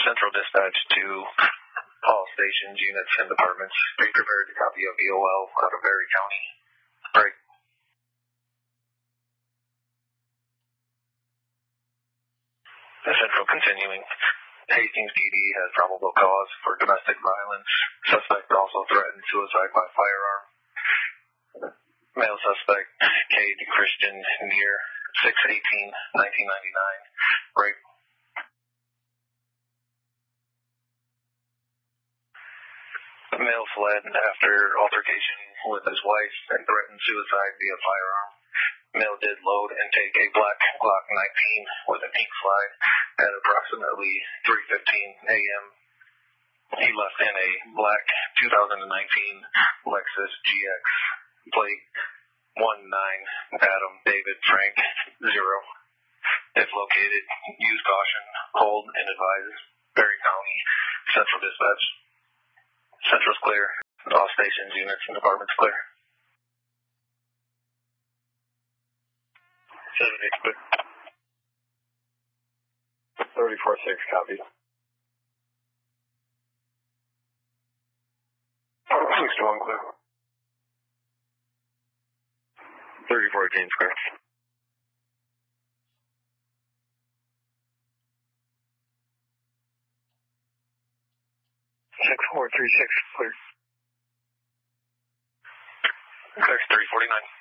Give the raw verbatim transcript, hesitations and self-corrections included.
Central Dispatch to all stations, units, and departments. Be prepared to copy a V O L out of Berry County. Break. Central continuing. Hastings P D has probable cause for domestic violence. Suspect also threatened suicide by firearm. Male suspect, Cade Christian Neer, six eighteen nineteen ninety-nine. Rape. The male fled after altercation with his wife and threatened suicide via firearm. Male did load and take a black Glock nineteen with an ink slide at approximately three fifteen a.m. He left in a black two thousand nineteen Lexus G X plate one nine Adam David Frank zero. If located, use caution, hold, and advise. Berry County Central Dispatch. Central's clear. All stations, units, and departments clear. seven eight clear. thirty-four six copy. six to one clear. thirty-four eighteen clear. six four three six clear. Clear three forty-nine.